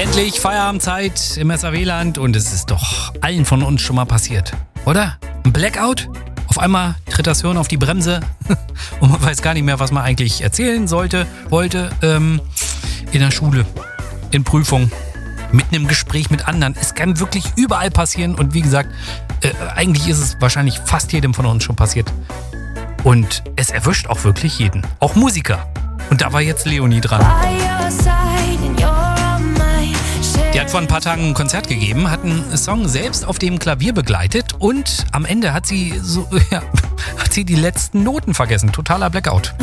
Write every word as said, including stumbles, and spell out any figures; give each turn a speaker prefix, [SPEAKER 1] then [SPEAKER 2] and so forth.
[SPEAKER 1] Endlich Feierabendzeit im S A W-Land und es ist doch allen von uns schon mal passiert, oder? Ein Blackout? Auf einmal tritt das Hirn auf die Bremse und man weiß gar nicht mehr, was man eigentlich erzählen sollte, wollte. Ähm, in der Schule, in Prüfungen, mitten im Gespräch mit anderen. Es kann wirklich überall passieren und wie gesagt, äh, eigentlich ist es wahrscheinlich fast jedem von uns schon passiert. Und es erwischt auch wirklich jeden, auch Musiker. Und da war jetzt Leonie dran. Die hat vor ein paar Tagen ein Konzert gegeben, hat einen Song selbst auf dem Klavier begleitet und am Ende hat sie so, ja, hat sie die letzten Noten vergessen. Totaler Blackout.